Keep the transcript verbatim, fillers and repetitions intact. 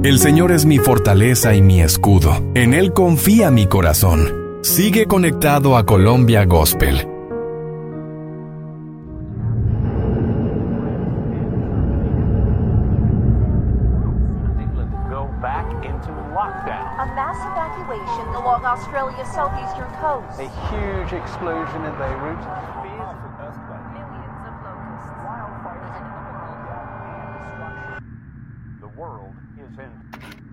El Señor es mi fortaleza y mi escudo. En Él confía mi corazón. Sigue conectado a Colombia Gospel. A mass evacuation along Australia's southeastern coast. A huge explosion in Beirut. Millions of locusts. Wildfires in the world. The world is in